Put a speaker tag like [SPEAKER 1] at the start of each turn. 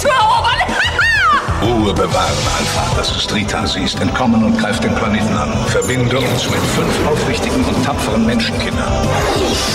[SPEAKER 1] Ruhe bewahren, Alpha. Das ist Rita. Sie ist entkommen und greift den Planeten an. Verbinde uns mit 5 aufrichtigen und tapferen Menschenkindern.